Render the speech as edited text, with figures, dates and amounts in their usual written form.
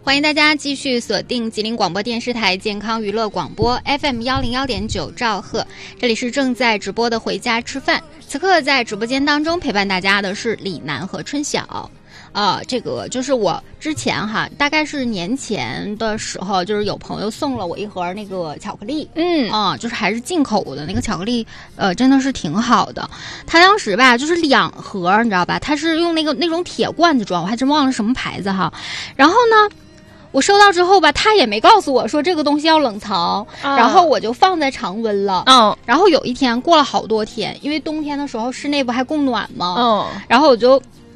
欢迎大家继续锁定吉林广播电视台健康娱乐广播 FM101.9兆赫，这里是正在直播的回家吃饭。此刻在直播间当中陪伴大家的是李楠和春晓。这个就是我之前大概是年前的时候，就是有朋友送了我一盒那个巧克力，就是还是进口的那个巧克力，真的是挺好的。他当时吧，就是2盒，你知道吧？他是用那种铁罐子装，我还真忘了什么牌子哈。然后呢，我收到之后吧，他也没告诉我说这个东西要冷藏，然后我就放在常温了。然后有一天过了好多天，因为冬天的时候室内不还供暖吗？然后我就